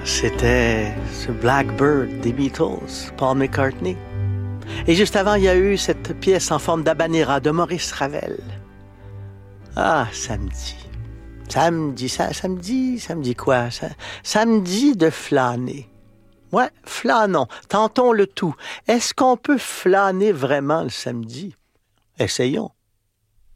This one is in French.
C'était ce Blackbird des Beatles, Paul McCartney. Et juste avant, il y a eu cette pièce en forme d'habanera de Maurice Ravel. Ah, samedi. Samedi quoi? Samedi de flâner. Ouais, flânons, tentons le tout. Est-ce qu'on peut flâner vraiment le samedi? Essayons.